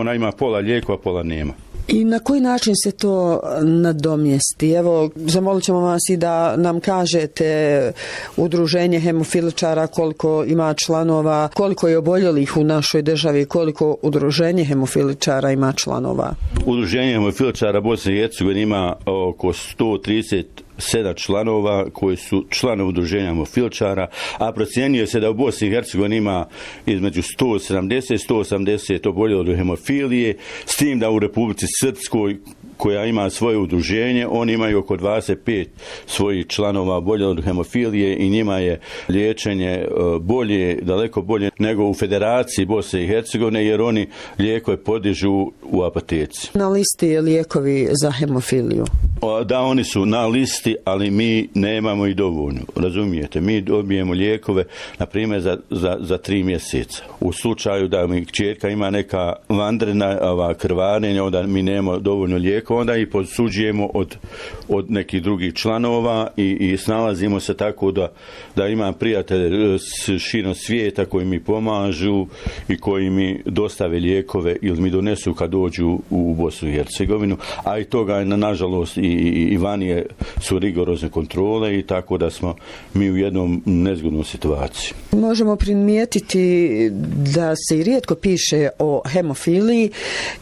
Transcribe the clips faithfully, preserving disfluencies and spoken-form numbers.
ona ima pola lijekova, pola nema. I na koji način se to nadomjesti? Evo, zamolit ćemo vas i da nam kažete udruženje hemofiličara koliko ima članova, koliko je oboljelih u našoj državi, koliko udruženje hemofiličara ima članova. Udruženje hemofiličara Bosne i Hercegovine ima oko sto trideset sedam članova koji su članovi udruženja hemofiličara, a procjenjuje se da u Bosni i Hercegovini ima između sto sedamdeset i sto osamdeset oboljelih od hemofilije, s tim da u Republici Srpskoj, koja ima svoje udruženje, oni imaju oko dvadeset pet svojih članova oboljelih od hemofilije i njima je liječenje bolje, daleko bolje nego u Federaciji Bosne i Hercegovine, jer oni lijekove podižu u apoteci. Na listi je lijekovi za hemofiliju? Da, oni su na listi, ali mi nemamo i dovoljno. Razumijete, mi dobijemo lijekove, na primjer, za, za, za tri mjeseca. U slučaju da mi kćerka ima neka vanredna ova, krvarenja, onda mi nemamo dovoljno lijekova, onda i posuđujemo od, od nekih drugih članova i, i snalazimo se tako da, da imam prijatelje širom svijeta koji mi pomažu i koji mi dostave lijekove ili mi donesu kad dođu u Bosnu i Hercegovinu, a i toga je nažalost i, i, i vanije su rigorozne kontrole i tako da smo mi u jednom nezgodnom situaciji. Možemo primijetiti da se i rijetko piše o hemofiliji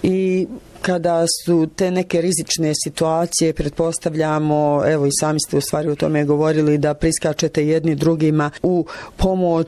i kada su te neke rizične situacije, pretpostavljamo, evo i sami ste u stvari o tome govorili, da priskačete jedni drugima u pomoć.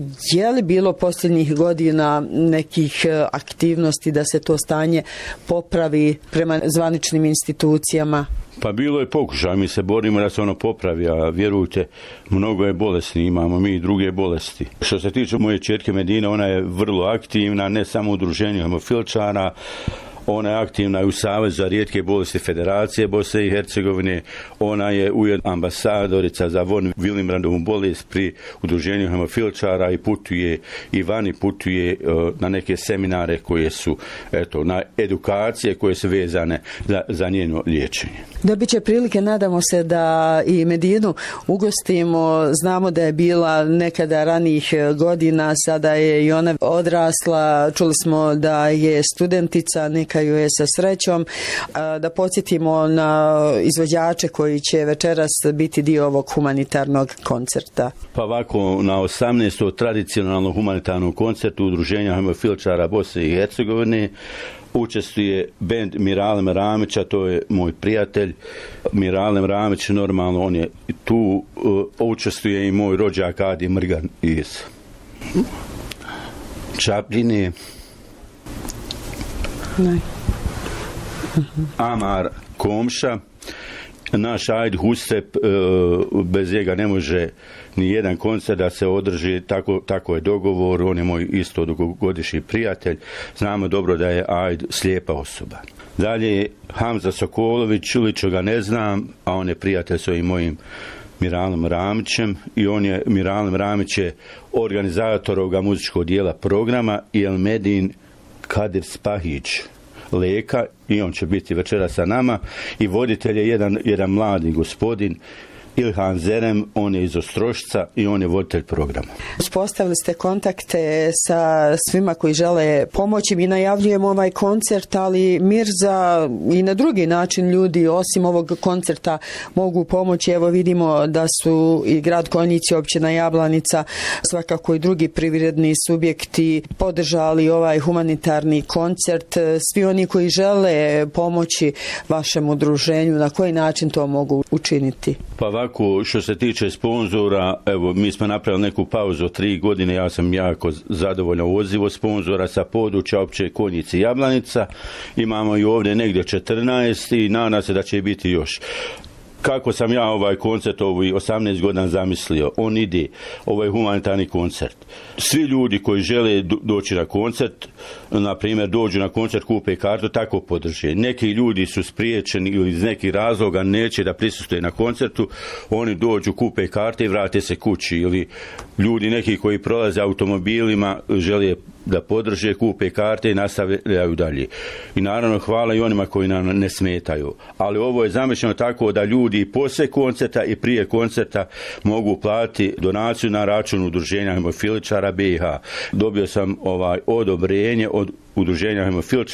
Je li bilo posljednjih godina nekih aktivnosti da se to stanje popravi prema zvaničnim institucijama? Pa bilo je pokušaj, mi se borimo da se ono popravi, a vjerujte, mnogo je bolesni, imamo mi i druge bolesti. Što se tiče moje ćerke Medine, ona je vrlo aktivna, ne samo u udruženju hemofiličara, ona je aktivna u Savezu za rijetke bolesti Federacije Bosne i Hercegovine, ona je ujedno ambasadorica za von Willenbrandovu bolest pri udruženju hemofiličara i putuje i vani putuje uh, na neke seminare koje su, eto, na edukacije koje su vezane za, za njeno liječenje. Da bit će prilike, nadamo se da i Medinu ugostimo. Znamo da je bila nekada ranijih godina, sada je i ona odrasla. Čuli smo da je studentica, neka ju je sa srećom. Da podsjetimo na izvođače koji će večeras biti dio ovog humanitarnog koncerta. Pa ovako, na osamnaestom tradicionalnom humanitarnom koncertu Udruženja hemofiličara Bosne i Hercegovine učestvuje bend Miralem Ramića, to je moj prijatelj. Miralem Ramić, normalno, on je tu, uh, učestvuje i moj rođak Adi Mrgan iz Čapljine. Ne. Amar Komša. Naš Ajd Hustep, bez njega ne može ni jedan koncert da se održi, tako, tako je dogovor, on je moj isto dugogodišnji prijatelj, znamo dobro da je Ajd slijepa osoba. Dalje je Hamza Sokolović, lično ga ne znam, a on je prijatelj s ovim mojim Miralem Ramićem i on je, Miralem Ramić je organizator ovoga muzičkog dijela programa i Elmedin Kadir Spahić Leka i on će biti večera sa nama i voditelj je jedan, jedan mladi gospodin Ilhan Zerem, on je iz Ostrošca i on je voditelj programa. Uspostavili ste kontakte sa svima koji žele pomoći. Mi najavljujemo ovaj koncert, ali Mirza i na drugi način ljudi osim ovog koncerta mogu pomoći. Evo vidimo da su i grad Konjici, općina Jablanica, svakako i drugi privredni subjekti podržali ovaj humanitarni koncert. Svi oni koji žele pomoći vašem udruženju, na koji način to mogu učiniti? Pa ovako, što se tiče sponzora, evo, mi smo napravili neku pauzu od tri godine, ja sam jako zadovoljan odzivom sponzora sa područja opće Konjice i Jablanica. Imamo i ovdje negdje četrnaest i nadam se da će biti još. Kako sam ja ovaj koncert ovih osamnaest godina zamislio, on ide, ovaj humanitarni koncert. Svi ljudi koji žele doći na koncert, na primjer dođu na koncert, kupe kartu, tako podrže. Neki ljudi su spriječeni ili iz nekih razloga neće da prisustuje na koncertu, oni dođu, kupe karte i vrate se kući. Ili ljudi neki koji prolaze automobilima žele da podrže, kupe karte i nastavljaju dalje. I naravno hvala i onima koji nam ne smetaju. Ali ovo je zamišljeno tako da ljudi poslije koncerta i prije koncerta mogu platiti donaciju na račun udruženja hemofiličara B i H. Dobio sam ovaj odobrenje od udruženja hemofiličara